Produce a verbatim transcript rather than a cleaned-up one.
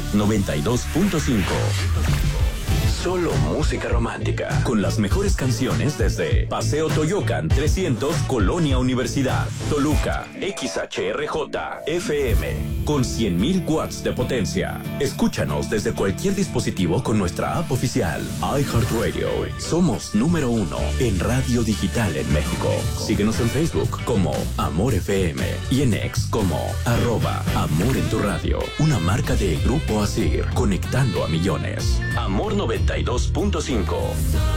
noventa y dos punto cinco. Solo música romántica, con las mejores canciones desde Paseo Toyocan trescientos, Colonia Universidad, Toluca, X H R J F M, con cien mil watts de potencia. Escúchanos desde cualquier dispositivo con nuestra app oficial, iHeartRadio. Somos número uno en radio digital en México. Síguenos en Facebook como Amor F M y en X como arroba Amor en tu radio. Una marca de Grupo Asir, conectando a millones. Amor noventa y dos punto cinco.